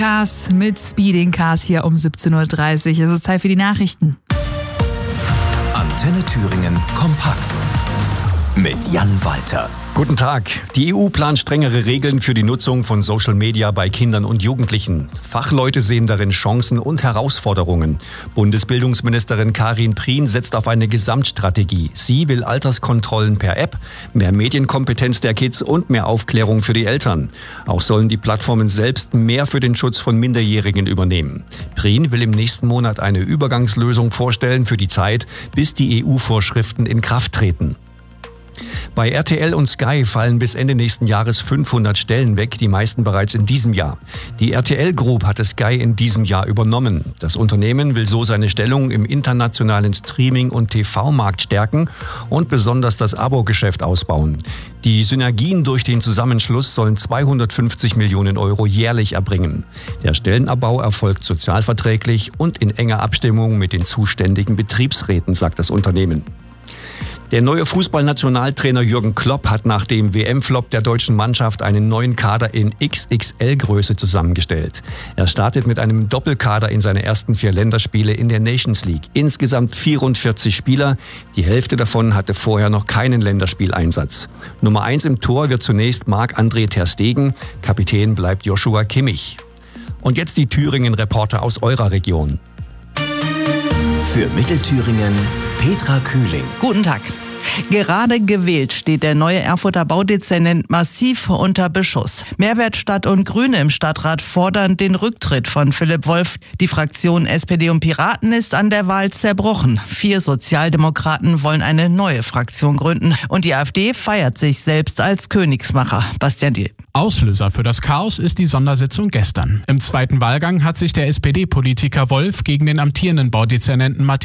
Cars mit Speeding Cars hier um 17.30 Uhr. Es ist Zeit für die Nachrichten. Antenne Thüringen kompakt mit Jan Walter. Guten Tag. Die EU plant strengere Regeln für die Nutzung von Social Media bei Kindern und Jugendlichen. Fachleute sehen darin Chancen und Herausforderungen. Bundesbildungsministerin Karin Prien setzt auf eine Gesamtstrategie. Sie will Alterskontrollen per App, mehr Medienkompetenz der Kids und mehr Aufklärung für die Eltern. Auch sollen die Plattformen selbst mehr für den Schutz von Minderjährigen übernehmen. Prien will im nächsten Monat eine Übergangslösung vorstellen für die Zeit, bis die EU-Vorschriften in Kraft treten. Bei RTL und Sky fallen bis Ende nächsten Jahres 500 Stellen weg, die meisten bereits in diesem Jahr. Die RTL Group hatte Sky in diesem Jahr übernommen. Das Unternehmen will so seine Stellung im internationalen Streaming- und TV-Markt stärken und besonders das Abo-Geschäft ausbauen. Die Synergien durch den Zusammenschluss sollen 250 Millionen Euro jährlich erbringen. Der Stellenabbau erfolgt sozialverträglich und in enger Abstimmung mit den zuständigen Betriebsräten, sagt das Unternehmen. Der neue Fußballnationaltrainer Jürgen Klopp hat nach dem WM-Flop der deutschen Mannschaft einen neuen Kader in XXL-Größe zusammengestellt. Er startet mit einem Doppelkader in seine ersten 4 Länderspiele in der Nations League. Insgesamt 44 Spieler. Die Hälfte davon hatte vorher noch keinen Länderspieleinsatz. Nummer 1 im Tor wird zunächst Marc-André ter Stegen. Kapitän bleibt Joshua Kimmich. Und jetzt die Thüringen-Reporter aus eurer Region. Für Mittelthüringen Petra Kühling. Guten Tag. Gerade gewählt steht der neue Erfurter Baudezernent massiv unter Beschuss. Mehrwertstadt und Grüne im Stadtrat fordern den Rücktritt von Philipp Wolf. Die Fraktion SPD und Piraten ist an der Wahl zerbrochen. 4 Sozialdemokraten wollen eine neue Fraktion gründen. Und die AfD feiert sich selbst als Königsmacher. Bastian Diel. Auslöser für das Chaos ist die Sondersitzung gestern. Im zweiten Wahlgang hat sich der SPD-Politiker Wolf gegen den amtierenden Baudezernenten Matthias